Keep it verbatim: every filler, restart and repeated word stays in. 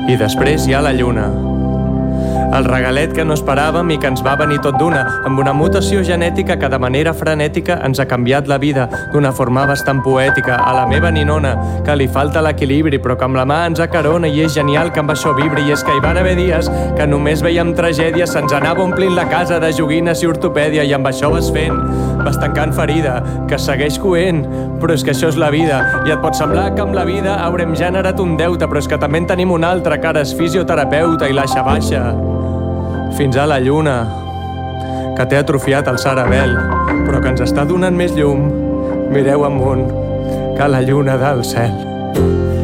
I després hi ha la lluna. El regalet que no esperàvem i que ens va venir tot d'una, amb una mutació genètica que de manera frenètica ens ha canviat la vida d'una forma bastant poètica. A la meva ninona, que li falta l'equilibri, però que amb la mà ens acarona i és genial que amb això vibri. I és que hi van haver dies que només veiem tragèdies, se'ns anava omplint la casa de joguines i ortopèdia, i amb això vas fent, vas tancant ferida, que segueix coent. Però és que això és la vida, i et pot semblar que amb la vida haurem generat un deute, però és que també en tenim un altre, que ara és fisioterapeuta i l'aixa baixa. Fins a la lluna, que té atrofiat el cerebel, però que ens està donant més llum. Mireu amunt, que la lluna del cel.